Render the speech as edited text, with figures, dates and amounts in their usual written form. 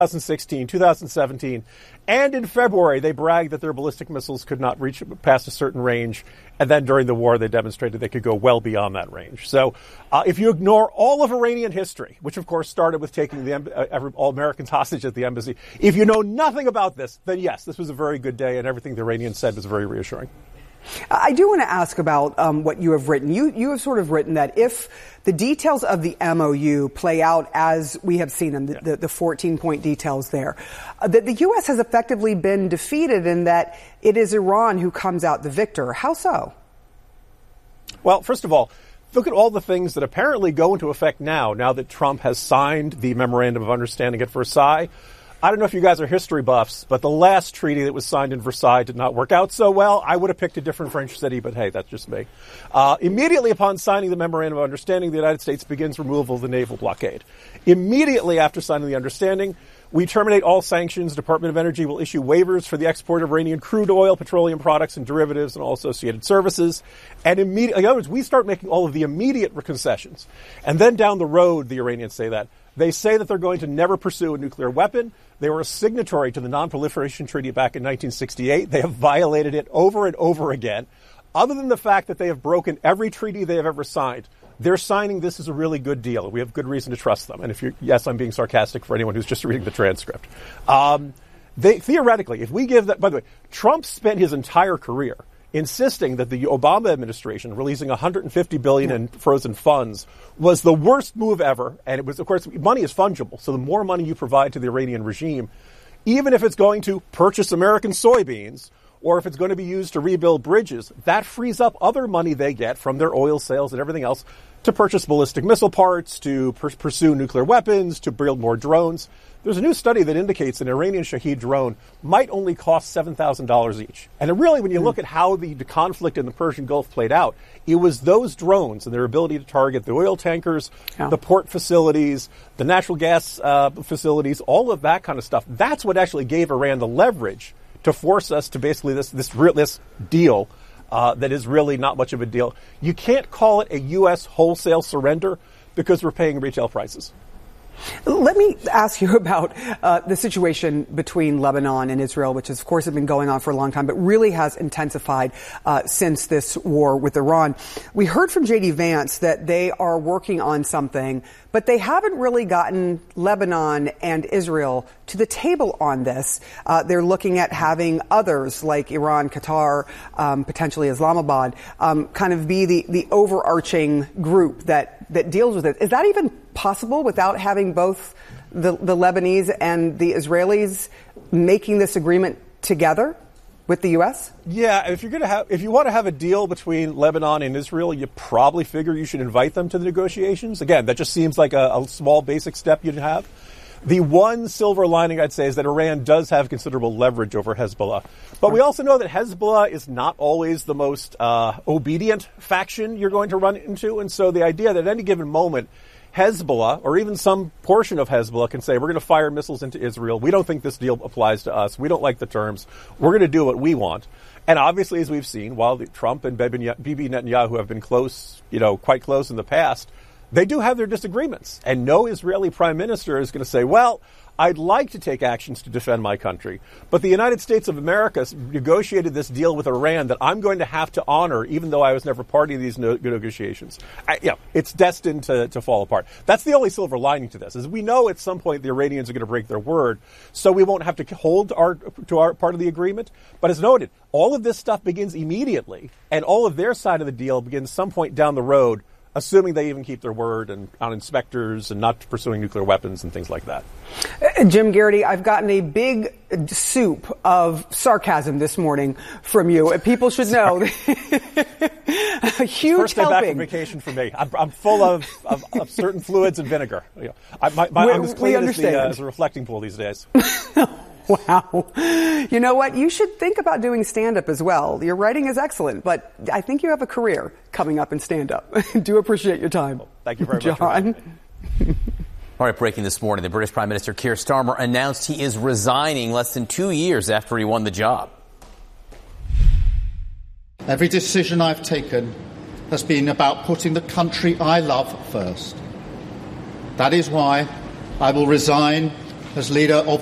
2016, 2017, and in February, they bragged that their ballistic missiles could not reach past a certain range. And then during the war, they demonstrated they could go well beyond that range. So if you ignore all of Iranian history, which, of course, started with taking all Americans hostage at the embassy, if you know nothing about this, then yes, this was a very good day, and everything the Iranians said was very reassuring. I do want to ask about what you have written. You have sort of written that if the details of the MOU play out as we have seen them, the 14-point details there, that the U.S. has effectively been defeated and that it is Iran who comes out the victor. How so? Well, first of all, look at all the things that apparently go into effect now that Trump has signed the Memorandum of Understanding at Versailles. I don't know if you guys are history buffs, but the last treaty that was signed in Versailles did not work out so well. I would have picked a different French city, but hey, that's just me. Immediately upon signing the Memorandum of Understanding, the United States begins removal of the naval blockade. Immediately after signing the understanding, we terminate all sanctions. Department of Energy will issue waivers for the export of Iranian crude oil, petroleum products, and derivatives, and all associated services. And immediately, in other words, we start making all of the immediate concessions. And then down the road, the Iranians say that. They say that they're going to never pursue a nuclear weapon. They were a signatory to the Non-Proliferation Treaty back in 1968. They have violated it over and over again. Other than the fact that they have broken every treaty they have ever signed, they're signing this as a really good deal. We have good reason to trust them. And yes, I'm being sarcastic for anyone who's just reading the transcript. Theoretically, if we give that, by the way, Trump spent his entire career insisting that the Obama administration releasing $150 billion in frozen funds was the worst move ever. And it was, of course, money is fungible. So the more money you provide to the Iranian regime, even if it's going to purchase American soybeans or if it's going to be used to rebuild bridges, that frees up other money they get from their oil sales and everything else to purchase ballistic missile parts, to pursue nuclear weapons, to build more drones. There's a new study that indicates an Iranian Shahed drone might only cost $7,000 each. And really, when you look at how the conflict in the Persian Gulf played out, it was those drones and their ability to target the oil tankers, the port facilities, the natural gas facilities, all of that kind of stuff. That's what actually gave Iran the leverage to force us to basically this deal that is really not much of a deal. You can't call it a U.S. wholesale surrender because we're paying retail prices. Let me ask you about the situation between Lebanon and Israel, which has, of course, been going on for a long time, but really has intensified since this war with Iran. We heard from J.D. Vance that they are working on something, but they haven't really gotten Lebanon and Israel to the table on this. They're looking at having others like Iran, Qatar, potentially Islamabad, kind of be the overarching group that deals with it. Is that even possible without having both the Lebanese and the Israelis making this agreement together with the U.S.? Yeah, if you want to have a deal between Lebanon and Israel, you probably figure you should invite them to the negotiations. Again, that just seems like a small basic step you'd have. The one silver lining, I'd say, is that Iran does have considerable leverage over Hezbollah. But we also know that Hezbollah is not always the most obedient faction you're going to run into. And so the idea that at any given moment, Hezbollah, or even some portion of Hezbollah, can say, we're going to fire missiles into Israel. We don't think this deal applies to us. We don't like the terms. We're going to do what we want. And obviously, as we've seen, while Trump and Bibi Netanyahu have been close, quite close in the past, they do have their disagreements. And no Israeli prime minister is going to say, well, I'd like to take actions to defend my country, but the United States of America negotiated this deal with Iran that I'm going to have to honor, even though I was never party to these negotiations. It's destined to fall apart. That's the only silver lining to this, is we know at some point the Iranians are going to break their word, so we won't have to hold our part of the agreement. But as noted, all of this stuff begins immediately, and all of their side of the deal begins some point down the road, assuming they even keep their word and on inspectors and not pursuing nuclear weapons and things like that. Jim Geraghty, I've gotten a big soup of sarcasm this morning from you. People should know. A huge First day helping. Back from vacation for me. I'm full of certain fluids and vinegar. I'm as clean as a reflecting pool these days. Wow. You know what? You should think about doing stand-up as well. Your writing is excellent, but I think you have a career coming up in stand-up. Do appreciate your time. Well, thank you very much. John. All right, breaking this morning, the British Prime Minister Keir Starmer announced he is resigning less than 2 years after he won the job. Every decision I've taken has been about putting the country I love first. That is why I will resign as leader of